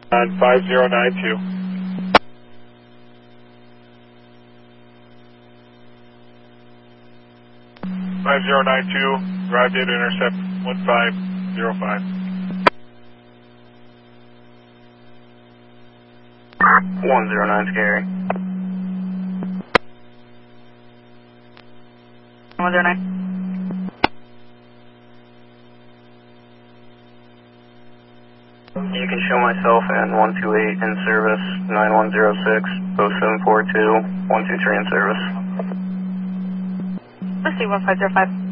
On 5092. 5092, drive data intercept 1505. 109 scary. 109. You can show myself and 128 in service, 9106, 0742, 123 in service. Let's see 1505.